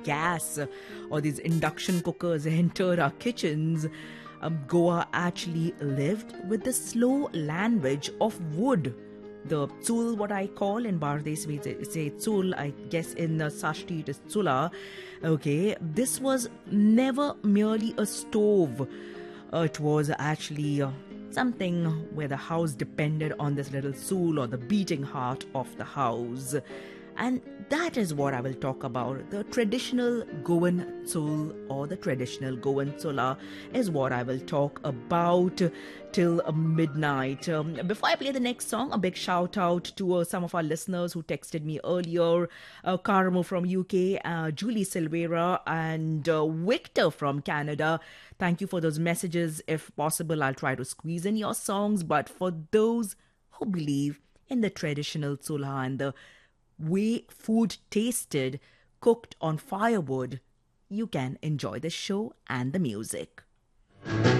gas or these induction cookers entered our kitchens, Goa actually lived with the slow language of wood. The chul, what I call in Bangladesh, we say chul, I guess in Sashti it is chula. Okay, this was never merely a stove. It was actually something where the house depended on this little chul or the beating heart of the house. And that is what I will talk about. The traditional Goan chul or the traditional Goan chula is what I will talk about till midnight. Before I play the next song, a big shout out to some of our listeners who texted me earlier. Karamo from UK, Julie Silvera and Victor from Canada. Thank you for those messages. If possible, I'll try to squeeze in your songs. But for those who believe in the traditional chula and the way food tasted cooked on firewood, you can enjoy the show and the music.